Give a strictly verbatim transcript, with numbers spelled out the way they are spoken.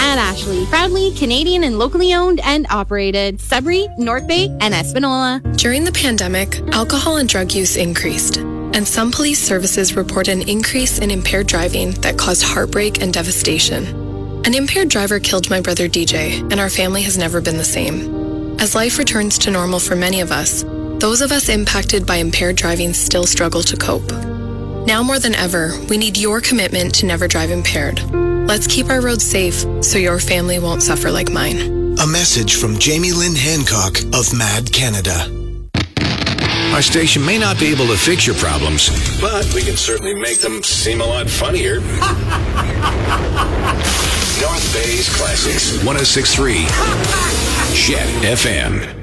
at Ashley. Proudly Canadian and locally owned and operated. Sudbury, North Bay, and Espanola. During the pandemic, alcohol and drug use increased, and some police services report an increase in impaired driving that caused heartbreak and devastation. An impaired driver killed my brother D J, and our family has never been the same. As life returns to normal for many of us, those of us impacted by impaired driving still struggle to cope. Now more than ever, we need your commitment to never drive impaired. Let's keep our roads safe so your family won't suffer like mine. A message from Jamie Lynn Hancock of MAD Canada. Our station may not be able to fix your problems, but we can certainly make them seem a lot funnier. North Bay's Classics, one oh six point three, Chet F M.